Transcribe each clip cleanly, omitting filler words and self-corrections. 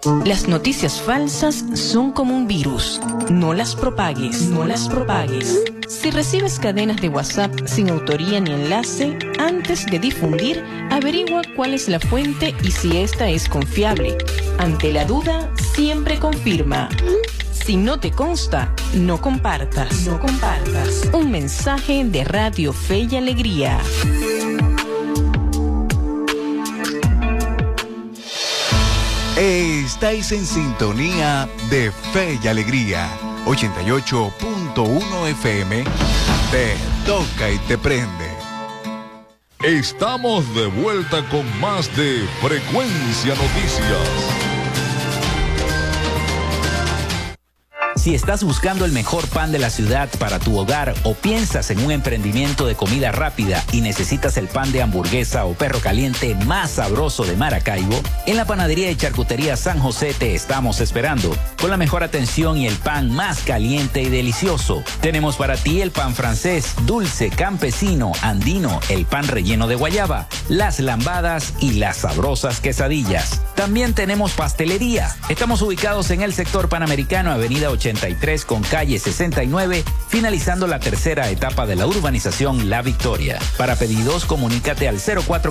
Las noticias falsas son como un virus. No las propagues, no las propagues. Si recibes cadenas de WhatsApp sin autoría ni enlace, antes de difundir, averigua cuál es la fuente y si esta es confiable. Ante la duda, siempre confirma. Si no te consta, no compartas. No compartas. Un mensaje de Radio Fe y Alegría. Estáis en sintonía de Fe y Alegría. 88.1 FM. Te toca y te prende. Estamos de vuelta con más de Frecuencia Noticias. Si estás buscando el mejor pan de la ciudad para tu hogar o piensas en un emprendimiento de comida rápida y necesitas el pan de hamburguesa o perro caliente más sabroso de Maracaibo, en la panadería y charcutería San José te estamos esperando, con la mejor atención y el pan más caliente y delicioso. Tenemos para ti el pan francés, dulce, campesino, andino, el pan relleno de guayaba, las lambadas y las sabrosas quesadillas. También tenemos pastelería. Estamos ubicados en el sector Panamericano, avenida 83 con calle 69, finalizando la tercera etapa de la urbanización La Victoria. Para pedidos, comunícate al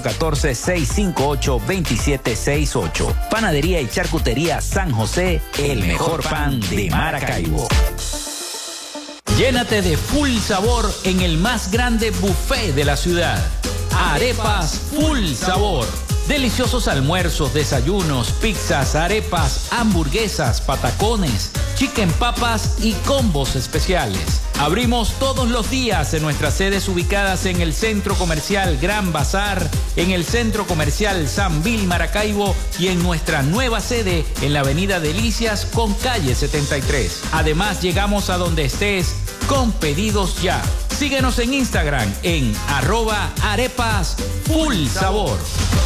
0414-658-2768. Panadería y charcutería San José, el mejor pan de Maracaibo. Llénate de full sabor en el más grande buffet de la ciudad. Arepas Full Sabor. Deliciosos almuerzos, desayunos, pizzas, arepas, hamburguesas, patacones, chicken papas y combos especiales. Abrimos todos los días en nuestras sedes ubicadas en el Centro Comercial Gran Bazar, en el Centro Comercial San Vil Maracaibo y en nuestra nueva sede en la Avenida Delicias con calle 73. Además, llegamos a donde estés con pedidos ya. Síguenos en Instagram en @arepasfullsabor.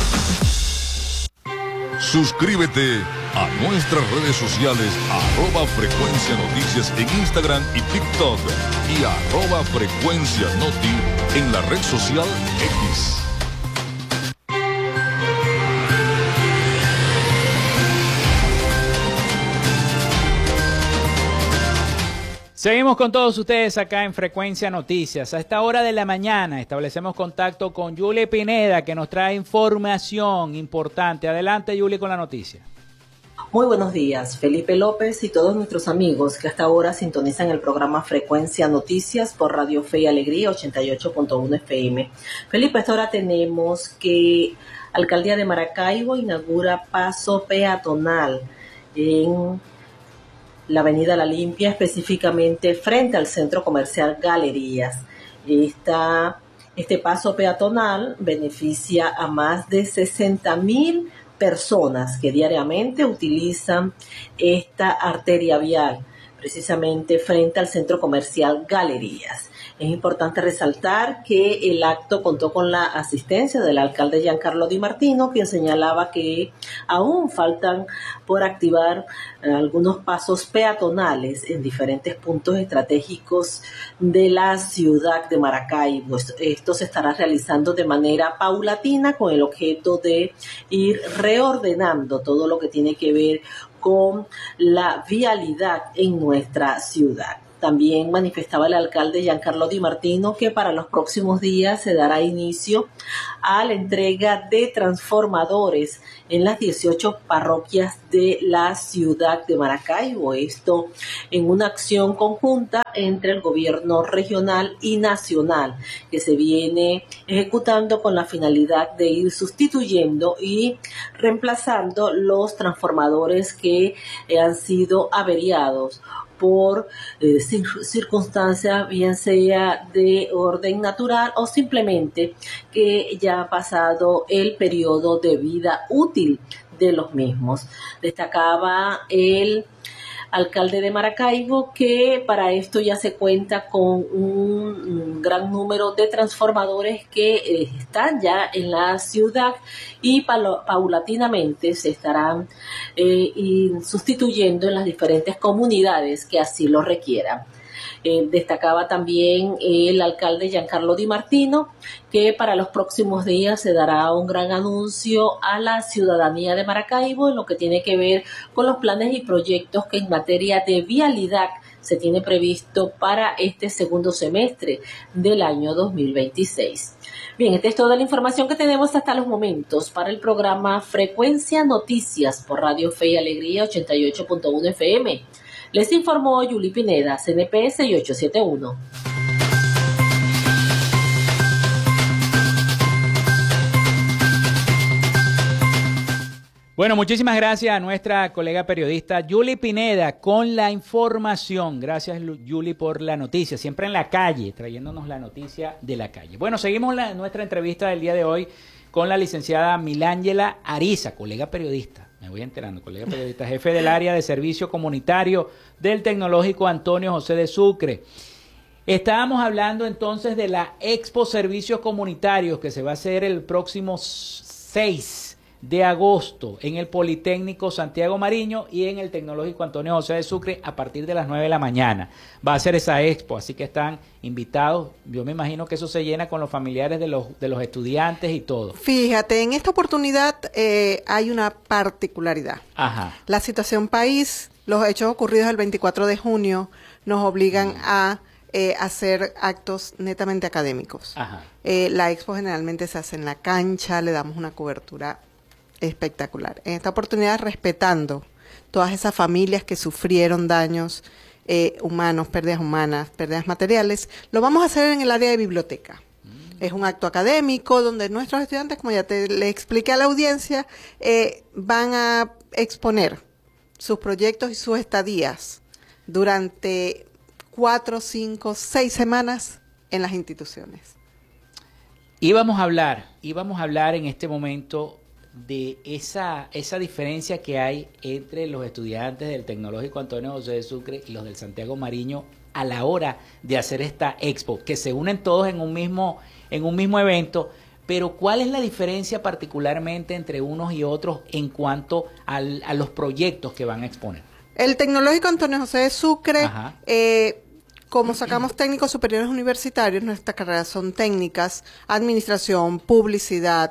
Suscríbete a nuestras redes sociales @Frecuencia Noticias en Instagram y TikTok y @Frecuencia Noti en la red social X. Seguimos con todos ustedes acá en Frecuencia Noticias. A esta hora de la mañana establecemos contacto con Yuli Pineda, que nos trae información importante. Adelante, Yuli, con la noticia. Muy buenos días, Felipe López y todos nuestros amigos que hasta ahora sintonizan el programa Frecuencia Noticias por Radio Fe y Alegría 88.1 FM. Felipe, a esta hora tenemos que Alcaldía de Maracaibo inaugura paso peatonal en la Avenida La Limpia, específicamente frente al Centro Comercial Galerías. Este paso peatonal beneficia a más de 60,000 personas que diariamente utilizan esta arteria vial, precisamente frente al Centro Comercial Galerías. Es importante resaltar que el acto contó con la asistencia del alcalde Giancarlo Di Martino, quien señalaba que aún faltan por activar algunos pasos peatonales en diferentes puntos estratégicos de la ciudad de Maracaibo. Esto se estará realizando de manera paulatina con el objeto de ir reordenando todo lo que tiene que ver con la vialidad en nuestra ciudad. También manifestaba el alcalde Giancarlo Di Martino que para los próximos días se dará inicio a la entrega de transformadores en las 18 parroquias de la ciudad de Maracaibo. Esto en una acción conjunta entre el gobierno regional y nacional que se viene ejecutando con la finalidad de ir sustituyendo y reemplazando los transformadores que han sido averiados por circunstancias, bien sea de orden natural o simplemente que ya ha pasado el periodo de vida útil de los mismos. Destacaba el alcalde de Maracaibo que para esto ya se cuenta con un gran número de transformadores que están ya en la ciudad y paulatinamente se estarán sustituyendo en las diferentes comunidades que así lo requieran. Destacaba también el alcalde Giancarlo Di Martino que para los próximos días se dará un gran anuncio a la ciudadanía de Maracaibo en lo que tiene que ver con los planes y proyectos que en materia de vialidad se tiene previsto para este segundo semestre del año 2026. Bien, esta es toda la información que tenemos hasta los momentos para el programa Frecuencia Noticias por Radio Fe y Alegría 88.1 FM. Les informó Yuli Pineda, CNP 6871. Bueno, muchísimas gracias a nuestra colega periodista Yuli Pineda con la información. Gracias, Yuli, por la noticia. Siempre en la calle, trayéndonos la noticia de la calle. Bueno, seguimos nuestra entrevista del día de hoy con la licenciada Milángela Ariza, colega periodista. Me voy enterando, colega periodista, jefe del área de servicio comunitario del Tecnológico Antonio José de Sucre. Estábamos hablando entonces de la Expo Servicios Comunitarios que se va a hacer el próximo 6 de agosto en el Politécnico Santiago Mariño y en el Tecnológico Antonio José de Sucre a partir de las 9 de la mañana. Va a ser esa expo, así que están invitados. Yo me imagino que eso se llena con los familiares de los estudiantes y todo. Fíjate, en esta oportunidad hay una particularidad. Ajá. La situación país, los hechos ocurridos el 24 de junio nos obligan a hacer actos netamente académicos. Ajá. La expo generalmente se hace en la cancha, le damos una cobertura espectacular. En esta oportunidad, respetando todas esas familias que sufrieron daños humanos, pérdidas humanas, pérdidas materiales, lo vamos a hacer en el área de biblioteca. Es un acto académico donde nuestros estudiantes, como ya le expliqué a la audiencia, van a exponer sus proyectos y sus estadías durante 4, 5, 6 semanas en las instituciones. Íbamos a hablar en este momento de esa diferencia que hay entre los estudiantes del Tecnológico Antonio José de Sucre y los del Santiago Mariño a la hora de hacer esta expo, que se unen todos en un mismo evento, pero ¿cuál es la diferencia particularmente entre unos y otros en cuanto a los proyectos que van a exponer? El Tecnológico Antonio José de Sucre, como sacamos técnicos superiores universitarios, nuestras carreras son técnicas, administración, publicidad,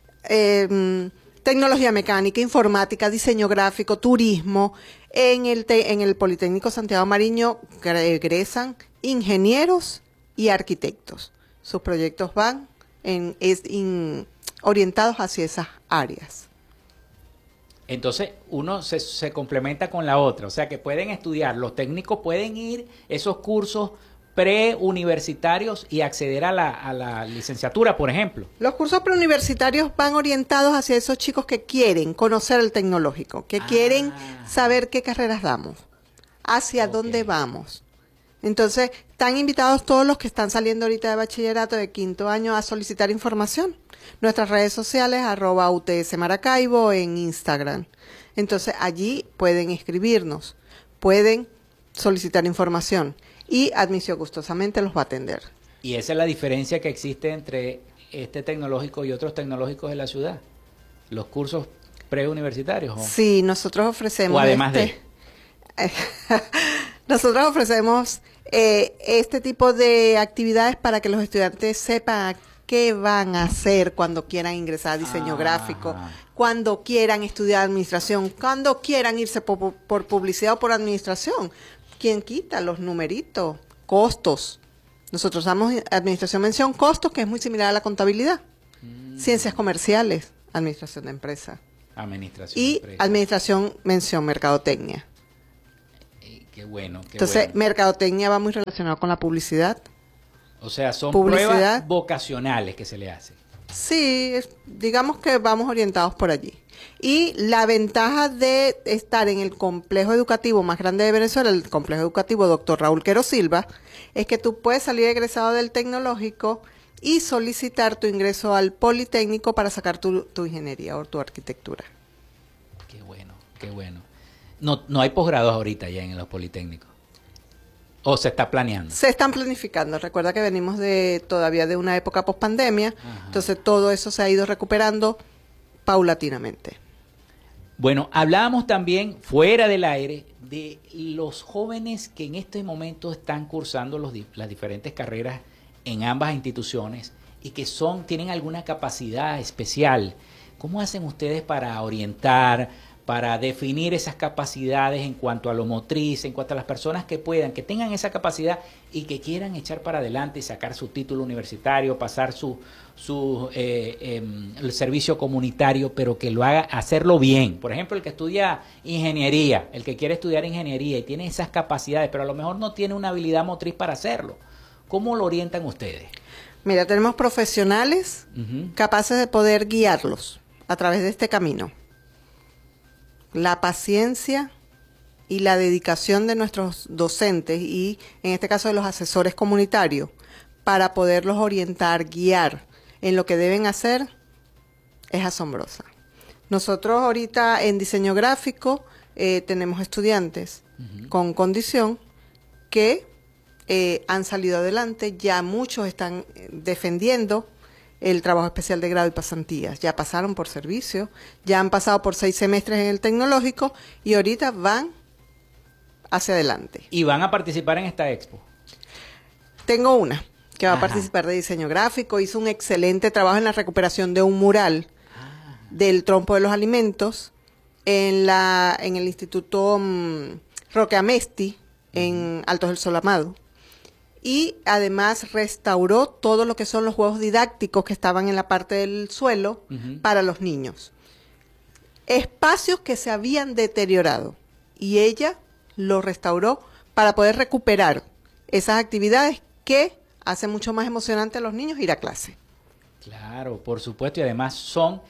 tecnología mecánica, informática, diseño gráfico, turismo. En el Politécnico Santiago Mariño egresan ingenieros y arquitectos. Sus proyectos van orientados hacia esas áreas. Entonces, uno se complementa con la otra, o sea que pueden estudiar, los técnicos pueden ir esos cursos preuniversitarios y acceder a la licenciatura, por ejemplo. Los cursos preuniversitarios van orientados hacia esos chicos que quieren conocer el tecnológico, que quieren saber qué carreras damos, hacia dónde vamos. Entonces, están invitados todos los que están saliendo ahorita de bachillerato de 5º año a solicitar información. Nuestras redes sociales, @UTS Maracaibo en Instagram. Entonces, allí pueden escribirnos, pueden solicitar información y Admisión gustosamente los va a atender. Y esa es la diferencia que existe entre este tecnológico y otros tecnológicos de la ciudad. Los cursos preuniversitarios. ¿O? Sí, nosotros ofrecemos. O además nosotros ofrecemos este tipo de actividades para que los estudiantes sepan qué van a hacer cuando quieran ingresar a diseño gráfico, cuando quieran estudiar administración, cuando quieran irse por publicidad o por administración. ¿Quién quita los numeritos? Costos. Nosotros damos administración mención costos, que es muy similar a la contabilidad. Ciencias comerciales, administración de empresa. Y administración mención mercadotecnia. Qué bueno. Entonces, mercadotecnia va muy relacionado con la publicidad. O sea, son pruebas vocacionales que se le hacen. Sí, digamos que vamos orientados por allí. Y la ventaja de estar en el complejo educativo más grande de Venezuela, el complejo educativo Dr. Raúl Quero Silva, es que tú puedes salir egresado del tecnológico y solicitar tu ingreso al Politécnico para sacar tu ingeniería o tu arquitectura. Qué bueno, qué bueno. No hay posgrados ahorita ya en los Politécnicos. ¿O se está planeando? Se están planificando. Recuerda que venimos todavía de una época pospandemia, entonces todo eso se ha ido recuperando paulatinamente. Bueno, hablábamos también fuera del aire de los jóvenes que en este momento están cursando las diferentes carreras en ambas instituciones y que tienen alguna capacidad especial. ¿Cómo hacen ustedes para orientar, para definir esas capacidades en cuanto a lo motriz, en cuanto a las personas que puedan, que tengan esa capacidad y que quieran echar para adelante y sacar su título universitario, pasar el servicio comunitario, pero que lo haga, hacerlo bien? Por ejemplo, el que estudia ingeniería, el que quiere estudiar ingeniería y tiene esas capacidades, pero a lo mejor no tiene una habilidad motriz para hacerlo. ¿Cómo lo orientan ustedes? Mira, tenemos profesionales capaces de poder guiarlos a través de este camino. La paciencia y la dedicación de nuestros docentes y, en este caso, de los asesores comunitarios, para poderlos orientar, guiar en lo que deben hacer, es asombrosa. Nosotros ahorita en diseño gráfico tenemos estudiantes con condición que han salido adelante, ya muchos están defendiendo el trabajo especial de grado y pasantías, ya pasaron por servicio, ya han pasado por 6 semestres en el tecnológico y ahorita van hacia adelante. ¿Y van a participar en esta expo? Tengo una que va a participar de diseño gráfico, hizo un excelente trabajo en la recuperación de un mural del trompo de los alimentos en el Instituto Roque Amesti en Altos del Sol Amado. Y además restauró todo lo que son los juegos didácticos que estaban en la parte del suelo para los niños. Espacios que se habían deteriorado y ella los restauró para poder recuperar esas actividades que hacen mucho más emocionante a los niños ir a clase. Claro, por supuesto, y además son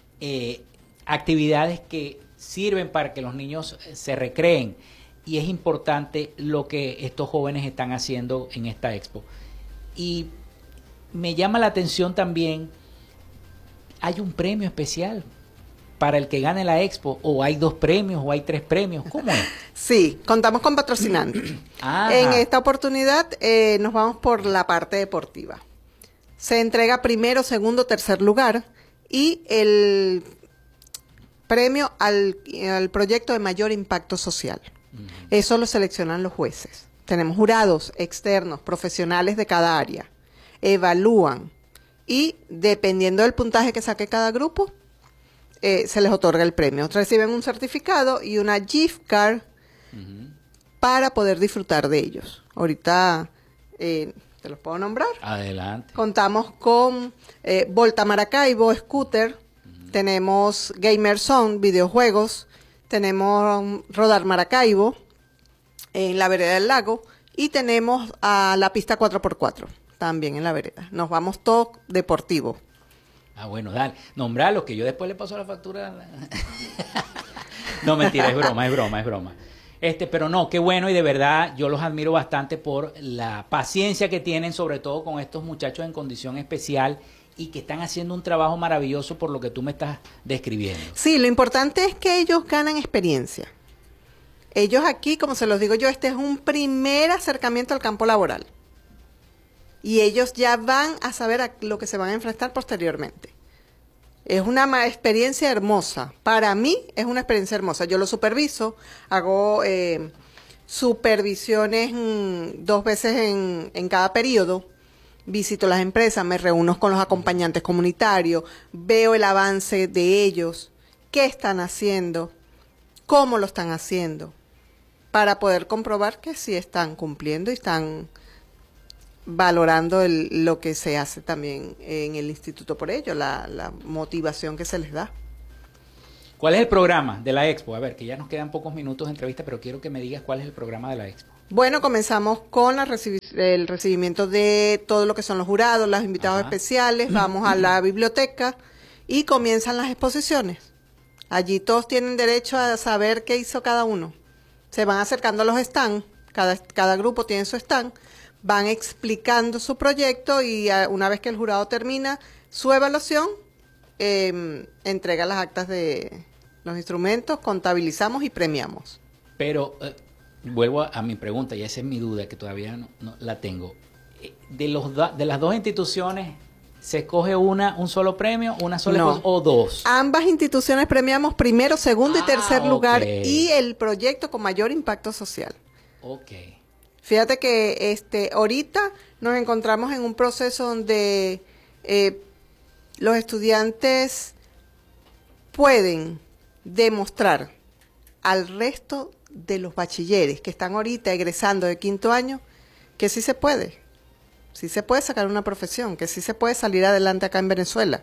actividades que sirven para que los niños se recreen. Y es importante lo que estos jóvenes están haciendo en esta expo. Y me llama la atención también, ¿hay un premio especial para el que gane la expo? ¿O hay 2 premios o hay 3 premios? ¿Cómo es? Sí, contamos con patrocinantes. En esta oportunidad nos vamos por la parte deportiva. Se entrega primero, segundo, tercer lugar y el premio al proyecto de mayor impacto social. Eso lo seleccionan los jueces. Tenemos jurados externos, profesionales de cada área. Evalúan y dependiendo del puntaje que saque cada grupo, se les otorga el premio. Reciben un certificado y una gift card para poder disfrutar de ellos. Ahorita te los puedo nombrar. Adelante. Contamos con Volta Maracaibo, scooter. Tenemos Gamer Zone, videojuegos. Tenemos Rodar Maracaibo en la vereda del lago y tenemos a la pista 4x4 también en la vereda. Nos vamos todo deportivo. Bueno, dale, nombralo que yo después le paso la factura. No, mentira, es broma. Pero no, qué bueno y de verdad yo los admiro bastante por la paciencia que tienen, sobre todo con estos muchachos en condición especial y que están haciendo un trabajo maravilloso por lo que tú me estás describiendo. Sí, lo importante es que ellos ganan experiencia. Ellos aquí, como se los digo yo, este es un primer acercamiento al campo laboral. Y ellos ya van a saber a lo que se van a enfrentar posteriormente. Es una experiencia hermosa. Para mí es una experiencia hermosa. Yo lo superviso, hago supervisiones 2 veces en cada periodo. Visito las empresas, me reúno con los acompañantes comunitarios, veo el avance de ellos, qué están haciendo, cómo lo están haciendo, para poder comprobar que sí están cumpliendo y están valorando lo que se hace también en el instituto por ello, la motivación que se les da. ¿Cuál es el programa de la expo? A ver, que ya nos quedan pocos minutos de entrevista, pero quiero que me digas cuál es el programa de la expo. Bueno, comenzamos con el recibimiento de todo lo que son los jurados, los invitados especiales, vamos a la biblioteca y comienzan las exposiciones. Allí todos tienen derecho a saber qué hizo cada uno. Se van acercando a los stands, cada grupo tiene su stand, van explicando su proyecto y una vez que el jurado termina su evaluación, entrega las actas de los instrumentos, contabilizamos y premiamos. Pero vuelvo a mi pregunta, y esa es mi duda que todavía no la tengo. De las 2 instituciones ¿Se escoge un solo premio, una sola No. cosa, o dos? Ambas instituciones premiamos primero, segundo y tercer lugar ok. y el proyecto con mayor impacto social. Ok. Fíjate que ahorita nos encontramos en un proceso donde los estudiantes pueden demostrar al resto de los bachilleres que están ahorita egresando de quinto año que sí se puede sacar una profesión, que sí se puede salir adelante acá en Venezuela.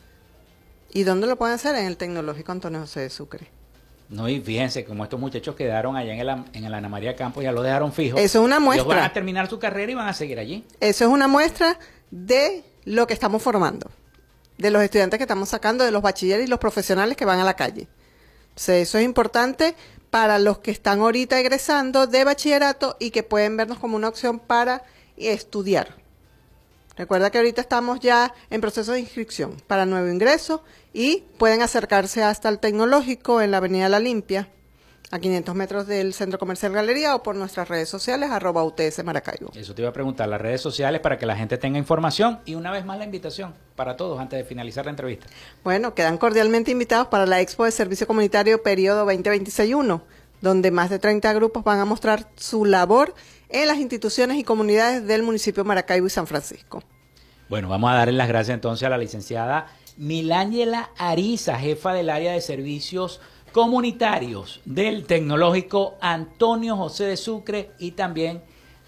¿Y dónde lo pueden hacer? En el Tecnológico Antonio José de Sucre. No, y fíjense, como estos muchachos quedaron allá en el Ana María Campos, ya lo dejaron fijo. Eso es una muestra. Ellos van a terminar su carrera y van a seguir allí. Eso es una muestra de lo que estamos formando, de los estudiantes que estamos sacando, de los bachilleres y los profesionales que van a la calle. Entonces, eso es importante para los que están ahorita egresando de bachillerato y que pueden vernos como una opción para estudiar. Recuerda que ahorita estamos ya en proceso de inscripción para nuevo ingreso y pueden acercarse hasta el Tecnológico en la Avenida La Limpia, a 500 metros del Centro Comercial Galería, o por nuestras redes sociales, @UTS Maracaibo. Eso te iba a preguntar, las redes sociales para que la gente tenga información y una vez más la invitación para todos antes de finalizar la entrevista. Bueno, quedan cordialmente invitados para la Expo de Servicio Comunitario Periodo 2026-1, donde más de 30 grupos van a mostrar su labor en las instituciones y comunidades del municipio de Maracaibo y San Francisco. Bueno, vamos a darle las gracias entonces a la licenciada Milángela Ariza, jefa del área de servicios comunitarios del Tecnológico Antonio José de Sucre y también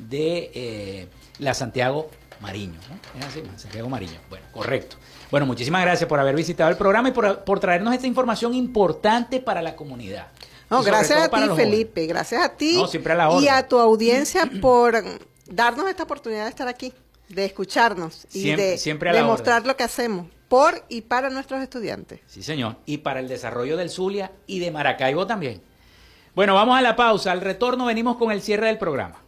de la Santiago Mariño, ¿no? Es así, Santiago Mariño. Bueno, correcto. Bueno, muchísimas gracias por haber visitado el programa y por traernos esta información importante para la comunidad. No, gracias a ti, Felipe, jóvenes. gracias a ti No, siempre a la orden. y a tu audiencia por darnos esta oportunidad de estar aquí, de escucharnos y siempre a de la mostrar orden. lo que hacemos por y para nuestros estudiantes. Sí, señor. Y para el desarrollo del Zulia y de Maracaibo también. Bueno, vamos a la pausa. Al retorno venimos con el cierre del programa.